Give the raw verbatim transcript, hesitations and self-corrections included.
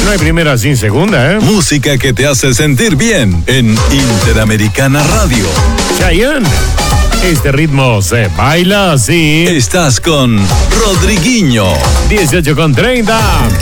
no hay primera sin segunda, ¿eh? Música que te hace sentir bien en Interamericana Radio. Chayanne. Este ritmo se baila así. Estás con Rodriguinho. dieciocho con treinta.